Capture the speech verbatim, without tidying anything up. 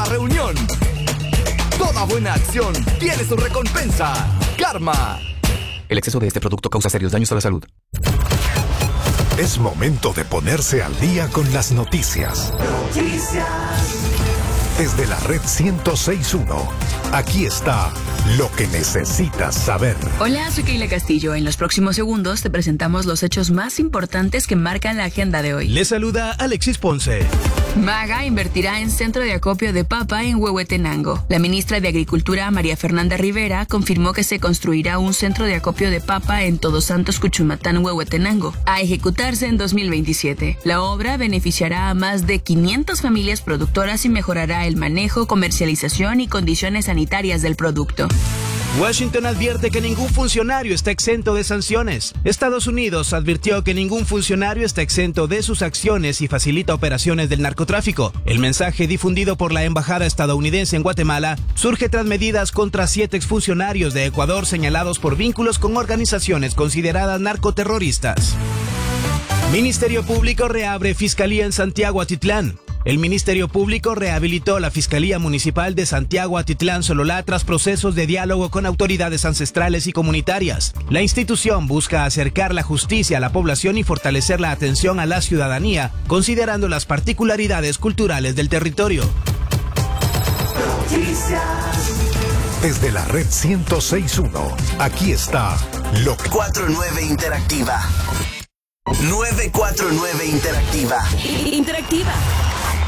reunión. Toda buena acción tiene su recompensa. Karma. El exceso de este producto causa serios daños a la salud. Es momento de ponerse al día con las noticias. Noticias. Desde la red ciento seis punto uno, aquí está lo que necesitas saber. Hola, soy Keila Castillo. En los próximos segundos te presentamos los hechos más importantes que marcan la agenda de hoy. Le saluda Alexis Ponce. MAGA invertirá en centro de acopio de papa en Huehuetenango. La ministra de Agricultura, María Fernanda Rivera, confirmó que se construirá un centro de acopio de papa en Todos Santos, Cuchumatán, Huehuetenango, a ejecutarse en dos mil veintisiete. La obra beneficiará a más de quinientas familias productoras y mejorará el manejo, comercialización y condiciones sanitarias del producto. Washington advierte que ningún funcionario está exento de sanciones. Estados Unidos advirtió que ningún funcionario está exento de sus acciones y facilita operaciones del narcotráfico. El mensaje difundido por la embajada estadounidense en Guatemala surge tras medidas contra siete exfuncionarios de Ecuador señalados por vínculos con organizaciones consideradas narcoterroristas. Ministerio Público reabre Fiscalía en Santiago Atitlán. El Ministerio Público rehabilitó la Fiscalía Municipal de Santiago Atitlán Sololá tras procesos de diálogo con autoridades ancestrales y comunitarias. La institución busca acercar la justicia a la población y fortalecer la atención a la ciudadanía, considerando las particularidades culturales del territorio. Desde la red ciento seis punto uno, aquí está lo que... cuarenta y nueve Interactiva. nueve cuarenta y nueve Interactiva. Interactiva.